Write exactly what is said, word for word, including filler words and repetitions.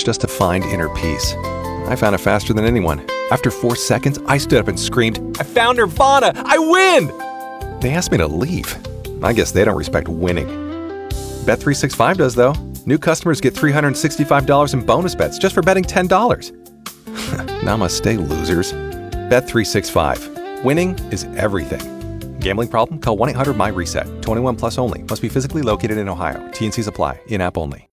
just to find inner peace. I found it faster than anyone. After four seconds, I stood up and screamed, "I found Nirvana! I win!" They asked me to leave. I guess they don't respect winning. Bet three sixty-five does, though. New customers get three hundred sixty-five dollars in bonus bets just for betting ten dollars. Namaste, losers. Bet three sixty-five. Winning is everything. Gambling problem? Call one eight hundred M Y RESET. twenty-one plus only. Must be physically located in Ohio. T and Cs apply. In-app only.